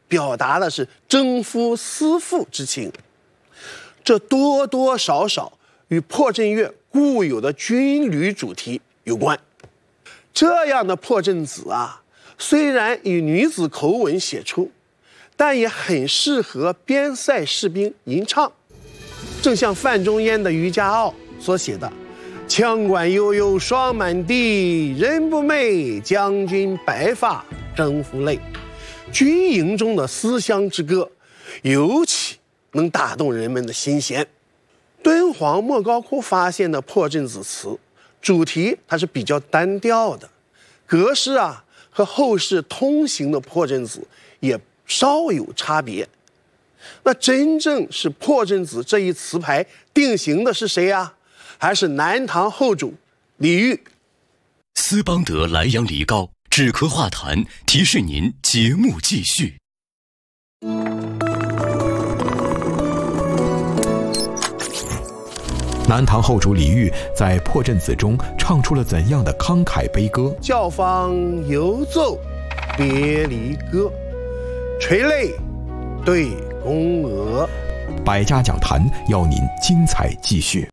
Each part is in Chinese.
表达的是征夫思妇之情，这多多少少与破阵乐固有的军旅主题有关。这样的破阵子啊，虽然以女子口吻写出，但也很适合边塞士兵吟唱。正像范仲淹的《渔家傲》所写的：“羌管悠悠霜满地，人不寐，将军白发征夫泪。”军营中的思乡之歌，尤其能打动人们的心弦。敦煌莫高窟发现的破阵子词，主题它是比较单调的，格式啊和后世通行的破阵子也稍有差别。那真正是破阵子这一词牌定型的是谁啊？还是南唐后主李煜。 斯邦德莱阳梨膏止咳化痰，提示您节目继续。 南唐后主李煜在破阵子中唱出了怎样的慷慨悲歌？ 教坊犹奏别离歌，垂泪对宫娥。 百家讲坛要您精彩继续。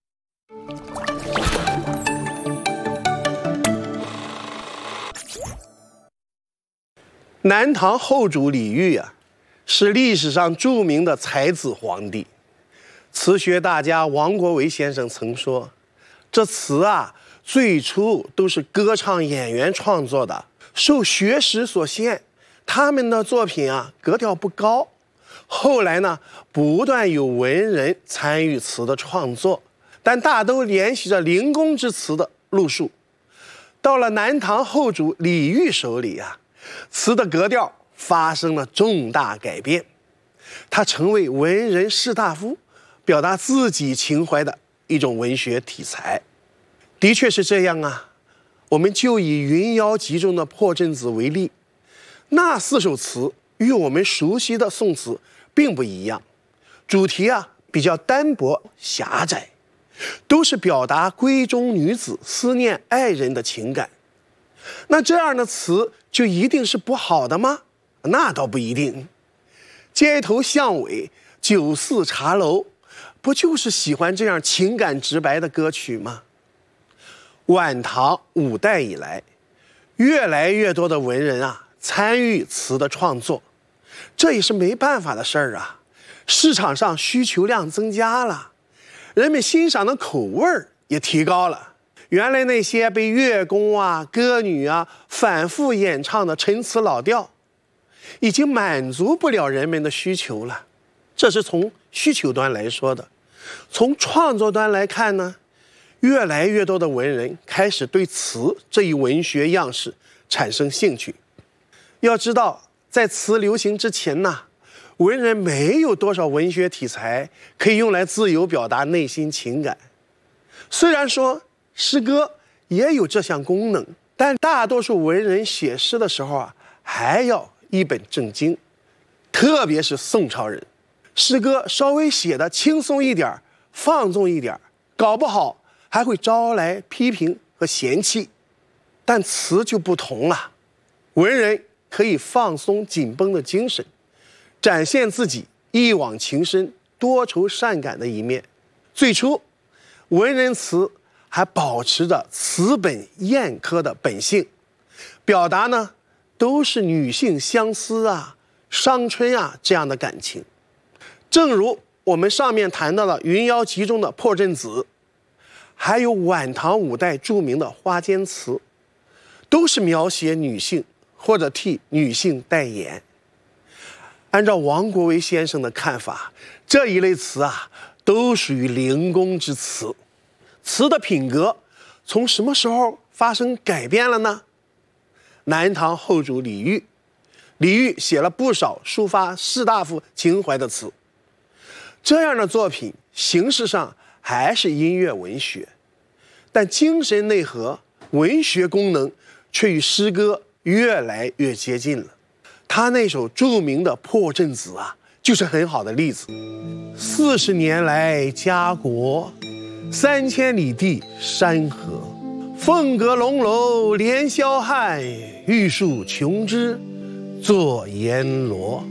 南唐后主李煜啊，是历史上著名的才子皇帝。词学大家王国维先生曾说，这词啊最初都是歌唱演员创作的，受学识所限，他们的作品啊格调不高。后来呢，不断有文人参与词的创作，但大都沿袭着灵宫之词的路数。到了南唐后主李煜手里啊，词的格调发生了重大改变，他成为文人士大夫表达自己情怀的一种文学题材。的确是这样啊，我们就以《云妖集》中的破阵子为例，那4首词与我们熟悉的宋词并不一样，主题啊比较单薄狭窄，都是表达闺中女子思念爱人的情感。那这样的词就一定是不好的吗？那倒不一定。街头巷尾、酒肆茶楼，不就是喜欢这样情感直白的歌曲吗？晚唐5代以来，越来越多的文人啊参与词的创作，这也是没办法的事儿啊。市场上需求量增加了，人们欣赏的口味也提高了。原来那些被乐工啊、歌女啊反复演唱的陈词老调，已经满足不了人们的需求了。这是从需求端来说的。从创作端来看呢，越来越多的文人开始对词这一文学样式产生兴趣。要知道，在词流行之前呢，文人没有多少文学题材可以用来自由表达内心情感。虽然说诗歌也有这项功能，但大多数文人写诗的时候啊，还要一本正经。特别是宋朝人，诗歌稍微写的轻松一点、放纵一点，搞不好还会招来批评和嫌弃。但词就不同了，文人可以放松紧绷的精神，展现自己一往情深、多愁善感的一面。最初，文人词还保持着词本艳科的本性，表达呢都是女性相思啊、伤春啊这样的感情。正如我们上面谈到的《云妖集》中的破阵子，还有晚唐5代著名的花间词，都是描写女性或者替女性代言。按照王国维先生的看法，这一类词啊都属于灵宫之词。词的品格从什么时候发生改变了呢？南唐后主李煜写了不少抒发士大夫情怀的词，这样的作品形式上还是音乐文学，但精神内核、文学功能却与诗歌越来越接近了。他那首著名的破阵子啊，就是很好的例子。40年来家国，3000里地山河，凤阁龙楼连霄汉，玉树琼枝作阎罗。